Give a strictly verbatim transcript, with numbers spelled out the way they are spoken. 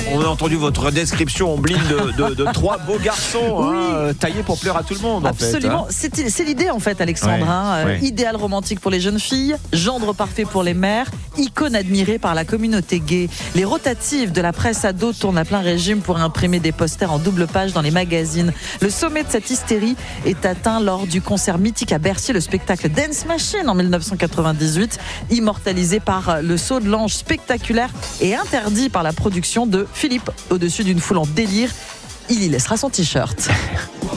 on a entendu votre description en blind de, de, de trois beaux garçons Oui. hein, taillés pour plaire à tout le monde. Absolument, En fait, hein. c'est, c'est l'idée en fait, Alexandre. Ouais, hein. ouais. Idéal romantique pour les jeunes filles, gendre parfait pour les mères, icône admirée par la communauté gay. Les rotatives de la presse ado tournent à plein régime pour imprimer des posters en double page dans les magazines. Le sommet de cette hystérie est atteint lors du concert mythique à Bercy, le spectacle Dance Machine en dix-neuf cent quatre-vingt-dix-huit, immortalisé par le saut de l'ange spectaculaire et interdit par la production de Philippe au-dessus d'une foule en délire. Il y laissera son t-shirt.